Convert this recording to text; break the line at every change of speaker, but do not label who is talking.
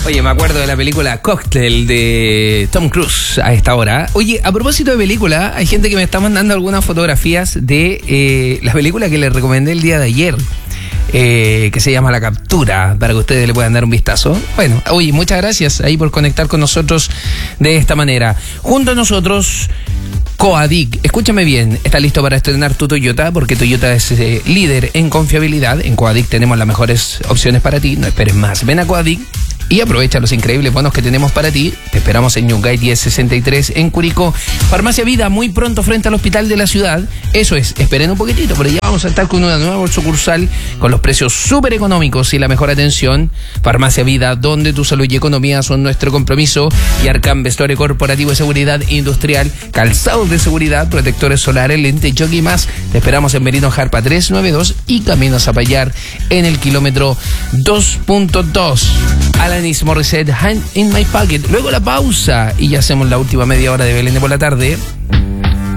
Oye, me acuerdo de la película Cocktail de Tom Cruise a esta hora. Oye, a propósito de película, hay gente que me está mandando algunas fotografías de la película que les recomendé el día de ayer, que se llama La Captura, para que ustedes le puedan dar un vistazo. Bueno, oye, muchas gracias ahí por conectar con nosotros de esta manera. Junto a nosotros, Coadic. Escúchame bien, ¿estás listo para estrenar tu Toyota? Porque Toyota es líder en confiabilidad. En Coadic tenemos las mejores opciones para ti. No esperes más. Ven a Coadic y aprovecha los increíbles bonos que tenemos para ti. Te esperamos en Yungay 1063 en Curicó. Farmacia Vida, muy pronto frente al hospital de la ciudad. Eso es, esperen un poquitito, pero ya vamos a estar con una nueva sucursal con los precios súper económicos y la mejor atención. Farmacia Vida, donde tu salud y economía son nuestro compromiso. Y Arcam Vestuario Corporativo de Seguridad Industrial, calzados de seguridad, protectores solares, lentes, jockey y más. Te esperamos en Merino Jarpa 392 y Camino a Zapallar en el kilómetro 2.2. Alanis Morissette, Hand in My Pocket. Luego la pausa y ya hacemos la última media hora de Belén por la tarde.